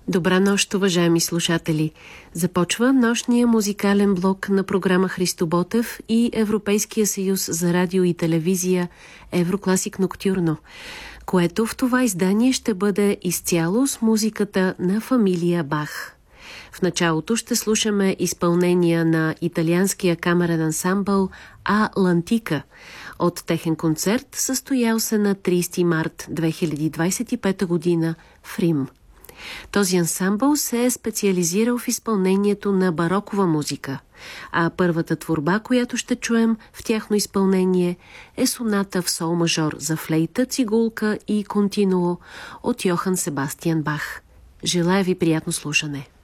Добра нощ, уважаеми слушатели! Започва нощния музикален блок на програма Христо Ботев и Европейския съюз за радио и телевизия Еврокласик Ноктюрно, което в това издание ще бъде изцяло с музиката на фамилия Бах. В началото ще слушаме изпълнения на италианския камерен ансамбъл А Лантика от техен концерт, състоял се на 30 март 2025 година в Рим. Този ансамбъл се е специализирал в изпълнението на барокова музика, а първата творба, която ще чуем в тяхно изпълнение, е соната в сол мажор за флейта, цигулка и континуо от Йохан Себастиан Бах. Желая ви приятно слушане!